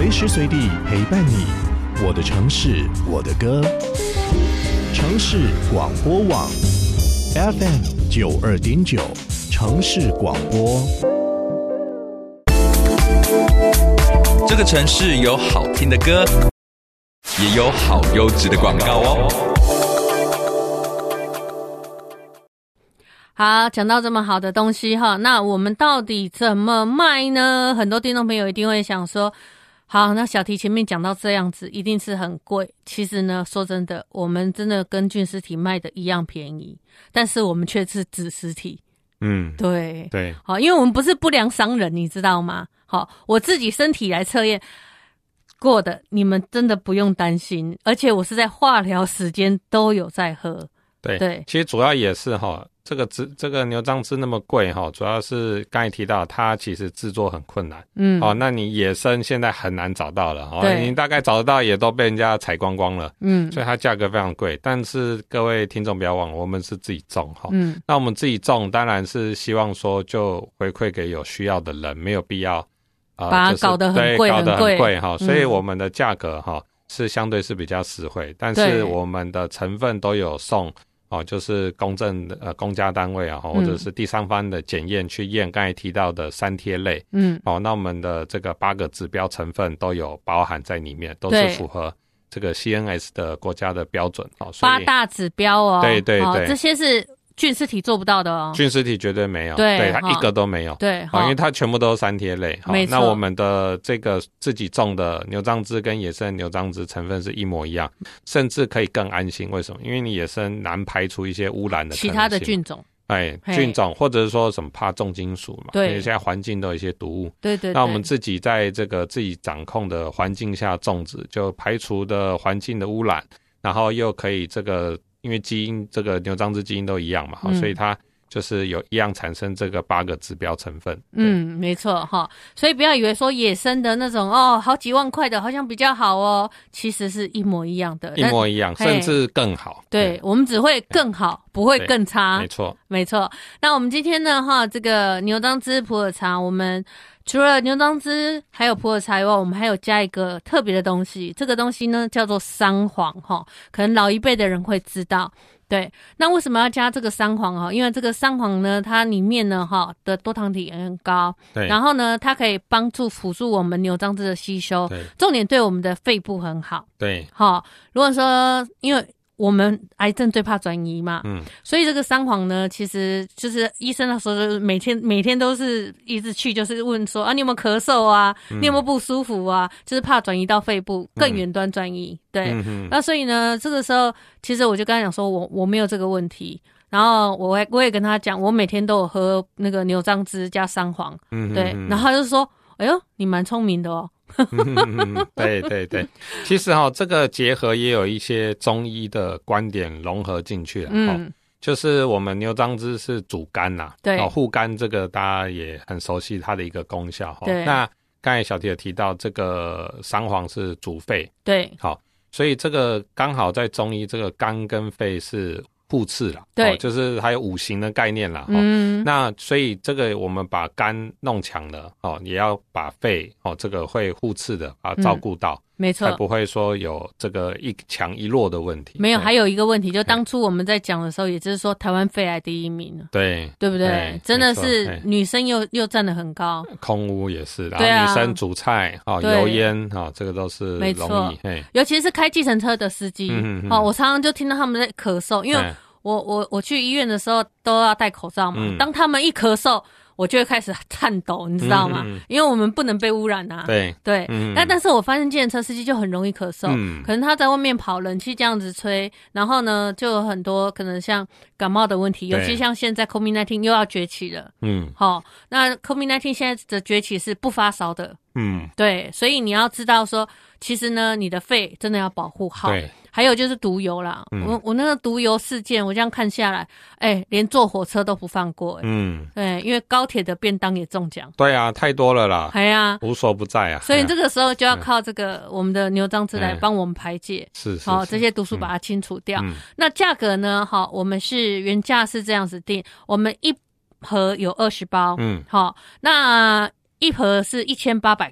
随时随地陪伴你，我的城市，我的歌。城市广播网 FM92.9，城市广播。 这个城市有好听的歌，也有好优质的广告哦。 好，讲到这么好的东西哈，那我们到底怎么卖呢？很多听众朋友一定会想说，好，那小提前面讲到这样子，一定是很贵。其实呢，说真的，我们真的跟菌丝体卖的一样便宜，但是我们却是子实体。对对， 好，因为我们不是不良商人，你知道吗？好，我自己身体来测验过的，你们真的不用担心，而且我是在化疗时间都有在喝。 对，其实主要也是这个牛樟芝那么贵主要是刚才提到它其实制作很困难。那你野生现在很难找到了你大概找得到也都被人家采光光了。所以它价格非常贵。但是各位听众不要忘了，我们是自己种那我们自己种当然是希望说就回馈给有需要的人，没有必要把它搞得很贵， 搞得很贵所以我们的价格是相对是比较实惠，但是我们的成分都有送就是公证的公家单位或者是第三方的检验去验刚才提到的三萜类。那我们的这个8个指标成分都有包含在里面，都是符合这个 CNS 的国家的标准。 8大指标对， 这些是菌丝体做不到的菌丝体绝对没有， 对， 它一个都没有， 对， 因为它全部都是三萜类。 没错， 那我们的这个自己种的牛樟芝跟野生牛樟芝成分是一模一样，甚至可以更安心。为什么？因为你野生难排除一些污染的可能性， 其他的菌种。 菌种或者是说什么怕重金属嘛， 对， 因为现在环境都有一些毒物。对， 那我们自己在这个自己掌控的环境下种植，就排除的环境的污染，然后又可以这个因为基因这个牛樟芝基因都一样嘛，所以它就是有一样产生这个8个指标成分。 没错所以不要以为说野生的那种好几万块的好像比较好其实是一模一样的， 一模一样，甚至更好。 对，我们只会更好，不会更差。没错。那我们今天呢这个牛樟芝普洱茶，我们除了牛樟芝还有普洱茶以外，我们还有加一个特别的东西，这个东西呢叫做桑黄可能老一辈的人会知道。对，那为什么要加这个桑黄因为这个桑黄呢，它里面呢的多糖体也很高，对，然后呢，它可以帮助辅助我们牛樟芝的吸收，对，重点对我们的肺部很好，对，如果说因为我们癌症最怕转移嘛，所以这个桑黄呢，其实就是医生那时候就是每天都是一直去，就是问说你有没有咳嗽啊，你有没有不舒服啊，就是怕转移到肺部更远端转移。对，那所以呢，这个时候其实我就跟他讲说我没有这个问题，然后我也跟他讲，我每天都有喝那个牛樟芝加桑黄，对，然后他就说，哎呦，你蛮聪明的对，其实这个结合也有一些中医的观点融合进去了就是我们牛樟芝是主肝对，护肝这个大家也很熟悉它的一个功效对，那刚才小提有提到这个桑黄是主肺，对，所以这个刚好在中医这个肝跟肺是互斥啦，对，就是还有五行的概念啦，那所以这个我们把肝弄强了也要把肺这个会互斥的把它照顾到，没错，才不会说有这个一强一弱的问题。 没有，还有一个问题，就当初我们在讲的时候，也就是说台湾肺癌第1名了，对不对？真的是女生又站得很高， 空污也是，然后女生煮菜油烟这个都是容易， 尤其是开计程车的司机我常常就听到他们在咳嗽，因为我去医院的时候都要戴口罩嘛，当他们一咳嗽我就会开始颤抖，你知道吗？因为我们不能被污染对，但是我发现计程车司机就很容易咳嗽，可能他在外面跑，冷气这样子吹，然后呢就有很多可能像感冒的问题，尤其像现在 COVID-19 又要崛起了，那 COVID-19 现在的崛起是不发烧的，对，所以你要知道说，其实呢你的肺真的要保护好，对。还有就是毒油啦，我那个毒油事件，我这样看下来，连坐火车都不放过，对，因为高铁的便当也中奖， 对啊，太多了啦，无所不在啊， 所以这个时候就要靠这个我们的牛樟芝来帮我们排解，是这些毒素把它清除掉。那价格呢？我们是原价是这样子定，我们1盒有20包，那1盒是1800块。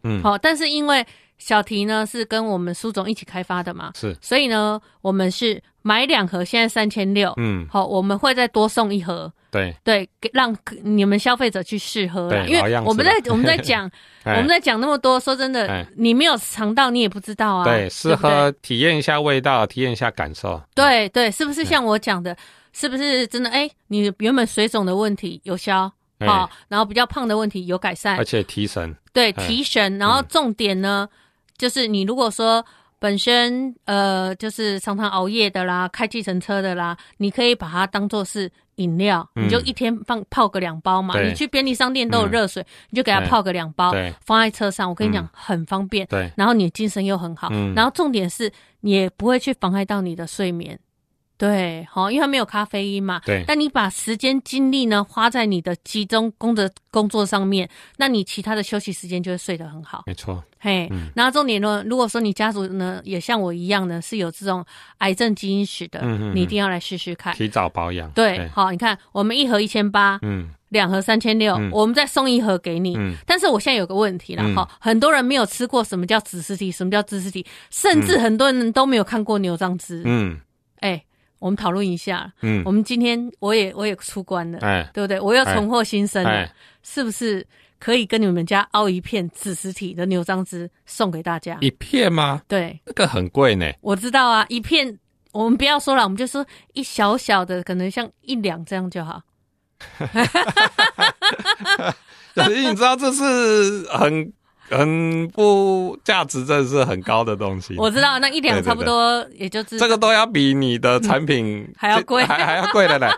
好，但是因为小提呢是跟我们苏总一起开发的嘛， 是， 所以呢我们是买2盒，现在3600，好，我们会再多送1盒， 对， 让你们消费者去试喝啦，因为我们在讲我们在讲那么多，说真的，你没有尝到你也不知道啊， 对，试喝体验一下味道，体验一下感受， 对，是不是像我讲的，是不是真的你原本水肿的问题有消，然后比较胖的问题有改善， 而且提神， 对，提神，然后重点呢就是你如果说本身就是常常熬夜的啦，开计程车的啦，你可以把它当作是饮料，你就一天泡个2包嘛，你去便利商店都有热水，你就给它泡个2包，放在车上，我跟你讲很方便，对，然后你的精神又很好，然后重点是你也不会去妨害到你的睡眠。对，因为它没有咖啡因嘛。对。但你把时间精力呢花在你的集中工作上面，那你其他的休息时间就会睡得很好。 没错。 嘿，然后重点呢，如果说你家族呢也像我一样呢是有这种癌症基因史的，你一定要来试试看。 提早保养。 对，好，你看我们1盒1800，2盒3600，我们再送1盒给你。但是我现在有个问题啦，很多人没有吃过什么叫子实体，什么叫芝士体，甚至很多人都没有看过牛樟芝。我们讨论一下，我们今天我也出关了，对不对？我又重获新生了，是不是可以跟你们家凹一片子实体的牛樟芝送给大家？ 一片吗？ 对， 那个很贵呢。 我知道啊，一片我们不要说了，我们就说一小小的，可能像1两这样就好。 可是你知道这是很不价值，真的是很高的东西。 我知道，那1两差不多，也就是这个都要比你的产品还要贵， 还要贵的呢。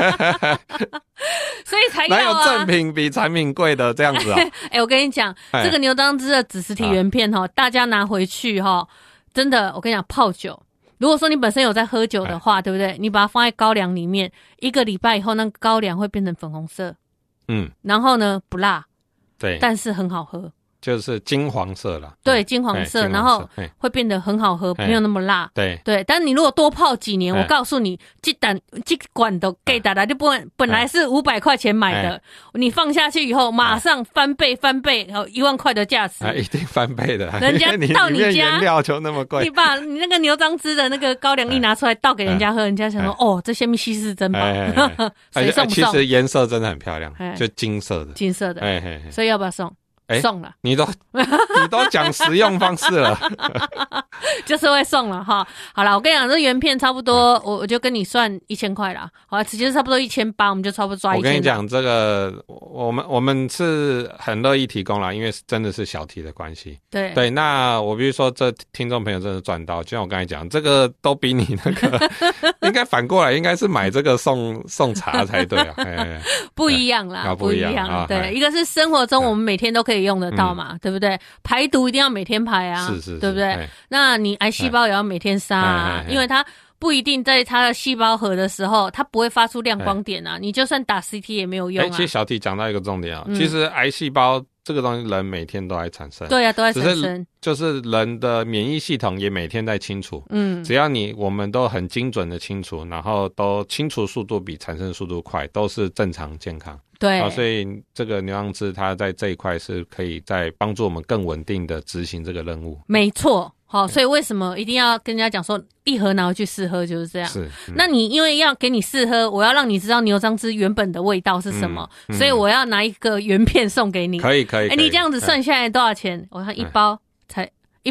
所以才要啊， 哪有正品比产品贵的这样子啊？ 我跟你讲，这个牛樟芝的子实体原片大家拿回去真的，我跟你讲，泡酒。如果说你本身有在喝酒的话，对不对？你把它放在高粱里面，1个礼拜以后，那个高粱会变成粉红色，然后呢不辣，对，但是很好喝。 就是金黄色啦， 对，金黄色，然后会变得很好喝，没有那么辣。对，但你如果多泡几年，我告诉你，这罐都给大家就本来是500块钱买的，你放下去以后，马上翻倍，然后1万块的价值， 一定翻倍的。 人家到你家原料就那么贵， 你把你那个牛樟芝的那个高粱一拿出来倒给人家喝，人家想说这些稀世珍宝，谁送不送？ 其实颜色真的很漂亮，就金色的， 所以要不要送？送了， 你都讲实用方式了， 就是会送了哈。好啦，我跟你讲，这原片差不多，我就跟你算1000块啦。好，直接差不多1800，我们就差不多抓1000。 我跟你讲，这个我们是很乐意提供啦，因为真的是小题的关系。对，那我比如说这听众朋友真的赚到，就像我刚才讲，这个都比你那个应该反过来，应该是买这个送茶才对啊。 不一样啦，不一样。对，一个是生活中我们每天都可以用得到嘛，对不对？排毒一定要每天排啊，是，对不对？那你癌细胞也要每天杀啊，因为它不一定在它的细胞核的时候，它不会发出亮光点啊。你就算打 CT 也没有用啊。 其实小弟讲到一个重点啊，其实癌细胞这个东西人每天都在产生， 对啊，都在产生， 就是人的免疫系统也每天在清除，只要我们都很精准的清除，然后都清除速度比产生速度快，都是正常健康。对，所以这个牛樟芝它在这一块是可以在帮助我们更稳定的执行这个任务。 没错，所以为什么一定要跟人家讲说1盒拿回去试喝就是这样？是，那你因为要给你试喝，我要让你知道牛樟芝原本的味道是什么，所以我要拿一个原片送给你。 可以。 你这样子算下来多少钱？我看一包才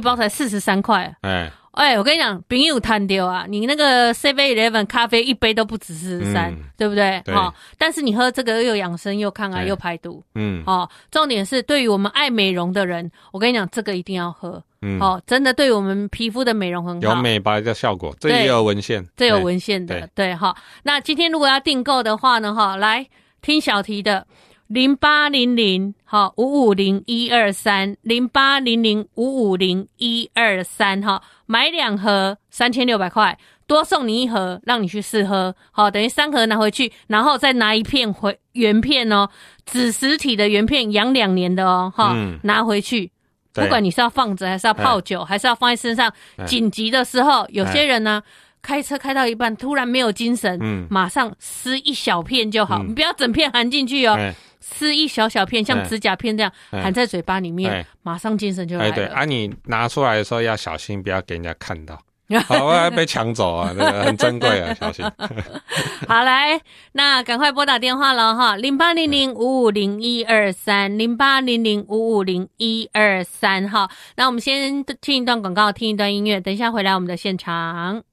43块。我跟你讲，朋友贪丢啊！你那个 7-Eleven 咖啡一杯都不止43，对不对？但是你喝这个又养生又抗癌又排毒，重点是对于我们爱美容的人，我跟你讲，这个一定要喝，真的对我们皮肤的美容很好， 有美白的效果，这也有文献， 这有文献的，对哈。那今天如果要订购的话呢，来听小题的。0800-550-123，0800-550-123，买2盒3600块，多送你1盒，让你去试喝，等于3盒拿回去，然后再拿一片原片子实体的原片养2年的拿回去，不管你是要放着还是要泡酒，还是要放在身上，紧急的时候，有些人呢开车开到一半突然没有精神，马上撕一小片就好，你不要整片含进去哦，撕一小小片，像指甲片这样含在嘴巴里面，马上精神就来了。 对啊，你拿出来的时候要小心，不要给人家看到。好，被抢走啊，这个很珍贵啊，小心。 好，来，那赶快拨打电话了哈，0800550123，0800550123哈。那我们先听一段广告，听一段音乐，等一下回来我们的现场。